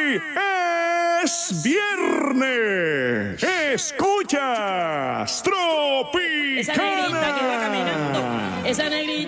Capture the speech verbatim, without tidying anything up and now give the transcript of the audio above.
es viernes. Escuchas Esa negrita que va caminando, Tropicana. esa negrita